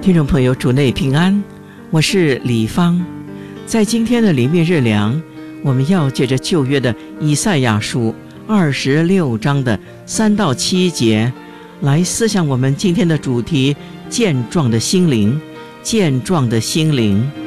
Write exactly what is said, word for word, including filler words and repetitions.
听众朋友，主内平安，我是李芳。在今天的灵命日粮，我们要借着旧约的以赛亚书二十六章的三到七节来思想我们今天的主题：健壮的心灵，健壮的心灵。